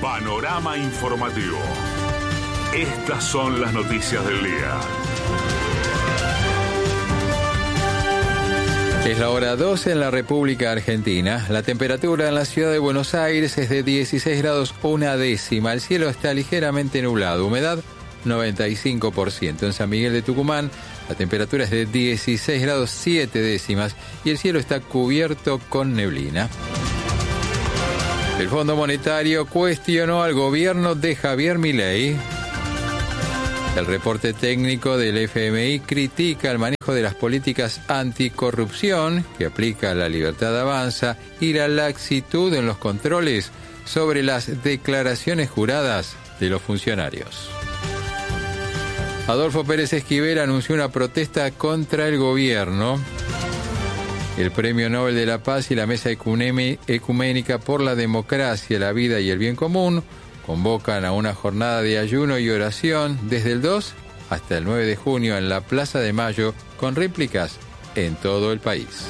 Panorama informativo. Estas son las noticias del día. Es la hora 12 en la República Argentina. La temperatura en la ciudad de Buenos Aires es de 16 grados una décima. El cielo está ligeramente nublado. Humedad 95%. En San Miguel de Tucumán la temperatura es de 16 grados 7 décimas y el cielo está cubierto con neblina. El Fondo Monetario cuestionó al gobierno de Javier Milei. El reporte técnico del FMI critica el manejo de las políticas anticorrupción que aplica la Libertad Avanza y la laxitud en los controles sobre las declaraciones juradas de los funcionarios. Adolfo Pérez Esquivel anunció una protesta contra el gobierno. El Premio Nobel de la Paz y la Mesa Ecuménica por la Democracia, la Vida y el Bien Común convocan a una jornada de ayuno y oración desde el 2 hasta el 9 de junio en la Plaza de Mayo, con réplicas en todo el país.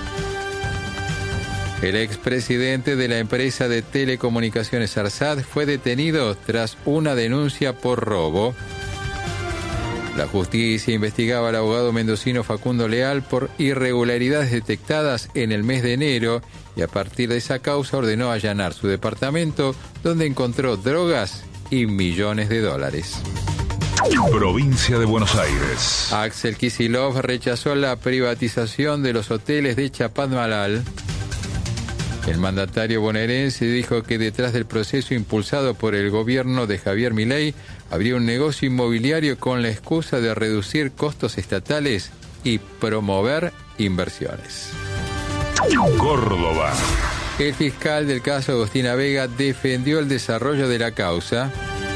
El expresidente de la empresa de telecomunicaciones Arsat fue detenido tras una denuncia por robo. La justicia investigaba al abogado mendocino Facundo Leal por irregularidades detectadas en el mes de enero y a partir de esa causa ordenó allanar su departamento, donde encontró drogas y millones de dólares. Provincia de Buenos Aires. Axel Kicillof rechazó la privatización de los hoteles de Chapadmalal. El mandatario bonaerense dijo que detrás del proceso impulsado por el gobierno de Javier Milei habría un negocio inmobiliario con la excusa de reducir costos estatales y promover inversiones. Córdoba. El fiscal del caso Agostina Vega defendió el desarrollo de la causa.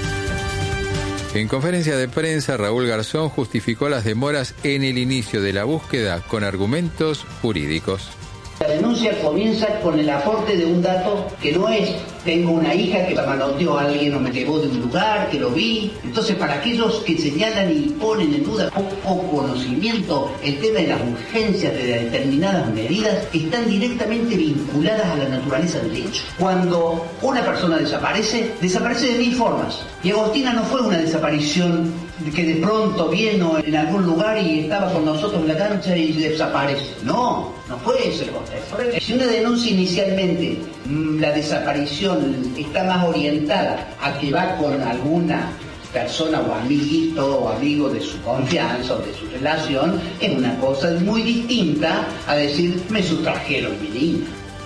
En conferencia de prensa, Raúl Garzón justificó las demoras en el inicio de la búsqueda con argumentos jurídicos. La denuncia comienza con el aporte de un dato que no es: tengo una hija que la manoteó a alguien o me llevó de un lugar, que lo vi. Entonces, para aquellos que señalan y ponen en duda poco conocimiento, el tema de las urgencias de determinadas medidas están directamente vinculadas a la naturaleza del hecho. Cuando una persona desaparece de mil formas. Y Agostina no fue una desaparición que de pronto vino en algún lugar y estaba con nosotros en la cancha y desaparece. No fue ese el contexto. Si una denuncia inicialmente, la desaparición está más orientada a que va con alguna persona o amiguito o amigo de su confianza o de su relación, es una cosa muy distinta a decir: me sustrajeron mi niña.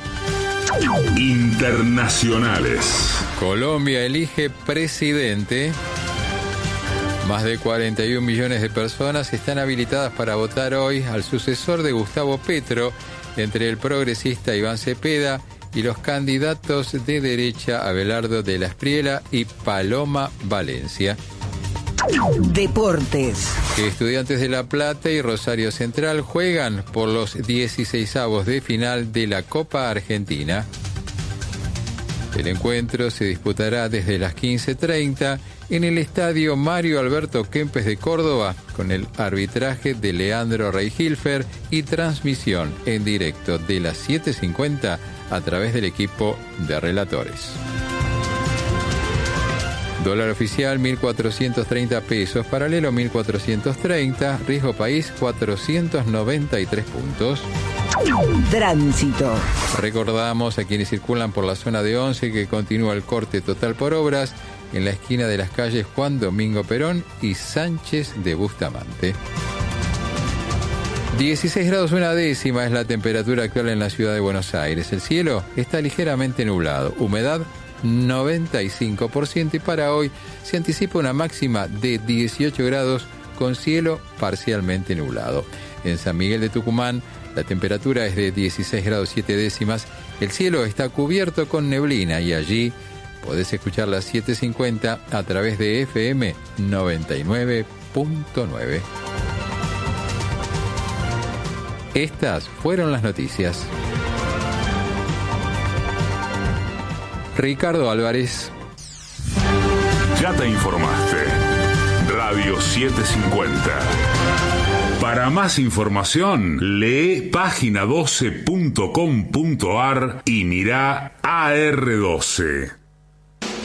Internacionales. Colombia elige presidente. Más de 41 millones de personas están habilitadas para votar hoy al sucesor de Gustavo Petro, entre el progresista Iván Cepeda y los candidatos de derecha Abelardo de la Espriella y Paloma Valencia. Deportes. Estudiantes de La Plata y Rosario Central juegan por los 16avos de final de la Copa Argentina. El encuentro se disputará desde las 15:30 en el estadio Mario Alberto Kempes de Córdoba, con el arbitraje de Leandro Rey-Hilfer y transmisión en directo de las 7:50 a través del equipo de relatores. Dólar oficial 1.430 pesos, paralelo 1.430, riesgo país 493 puntos. Tránsito. Recordamos a quienes circulan por la zona de Once que continúa el corte total por obras en la esquina de las calles Juan Domingo Perón y Sánchez de Bustamante. 16 grados una décima es la temperatura actual en la ciudad de Buenos Aires. El cielo está ligeramente nublado, humedad 95% y para hoy se anticipa una máxima de 18 grados con cielo parcialmente nublado. En San Miguel de Tucumán la temperatura es de 16 grados 7 décimas, el cielo está cubierto con neblina y allí podés escuchar las 7:50 a través de FM 99.9. Estas fueron las noticias. Ricardo Álvarez. Ya te informaste. Radio 750. Para más información, lee página12.com.ar y mira AR12.